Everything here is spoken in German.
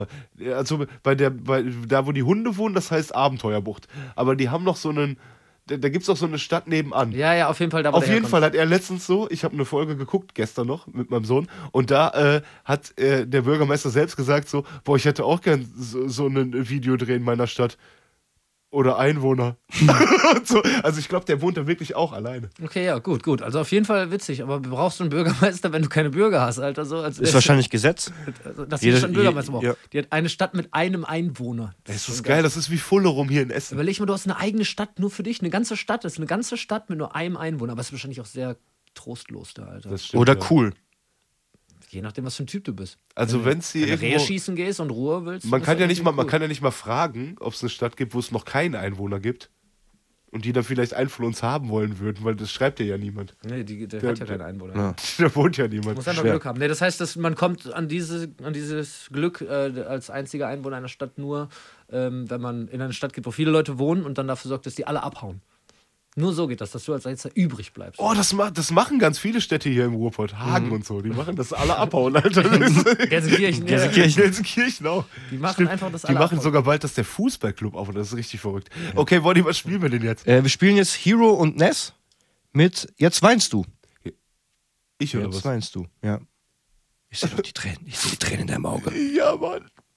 Also da, wo die Hunde wohnen, das heißt Abenteuerbucht. Aber die haben noch so einen, da gibt es auch so eine Stadt nebenan. Ja, ja, auf jeden Fall da, wo Auf der jeden herkommt. Fall hat er letztens so, ich habe eine Folge geguckt, gestern noch, mit meinem Sohn, und da hat der Bürgermeister selbst gesagt so, boah, ich hätte auch gern so ein Video drehen in meiner Stadt. Oder Einwohner. Und so. Also ich glaube, der wohnt da wirklich auch alleine. Okay, ja, gut. Also auf jeden Fall witzig. Aber brauchst du einen Bürgermeister, wenn du keine Bürger hast, Alter? So, also, Ist wahrscheinlich Gesetz. also, dass Jede- die Stadt einen Bürgermeister braucht. ja. Die hat eine Stadt mit einem Einwohner. Das schon ist geil, das ist wie Fullerum hier in Essen. Überleg mal, du hast eine eigene Stadt nur für dich. Eine ganze Stadt. Das ist eine ganze Stadt mit nur einem Einwohner. Aber es ist wahrscheinlich auch sehr trostlos da, Alter. Das stimmt, Oder ja. cool. Je nachdem, was für ein Typ du bist. Also wenn es hier Wenn du Rehe irgendwo... schießen gehst und Ruhe willst. Man ist kann das ja nicht mal, irgendwie man cool. kann ja nicht mal fragen, ob es eine Stadt gibt, wo es noch keinen Einwohner gibt. Und die dann vielleicht einen von uns haben wollen würden, weil das schreibt ja niemand. Nee, der hat ja keinen Einwohner. Ja. Da wohnt ja niemand. Muss einfach Schwer. Glück haben. Nee, das heißt, dass man kommt an dieses Glück als einziger Einwohner einer Stadt nur, wenn man in eine Stadt geht, wo viele Leute wohnen und dann dafür sorgt, dass die alle abhauen. Nur so geht das, dass du als Einziger übrig bleibst. Oh, das machen ganz viele Städte hier im Ruhrpott. Hagen und so. Die machen das alle abhauen, Alter. Gelsenkirchen, ja. Gelsenkirchen auch. Die machen Stimmt. einfach das Die alle machen abhauen. sogar bald, dass der Fußballclub auf und das ist richtig verrückt. Okay, Bonnie, was spielen wir denn jetzt? Wir spielen jetzt Hero und Ness mit Jetzt weinst du. Ich oder Jetzt was? weinst du, ja. Ich sehe doch die Tränen. Ich sehe die Tränen in deinem Auge. Ja, Mann.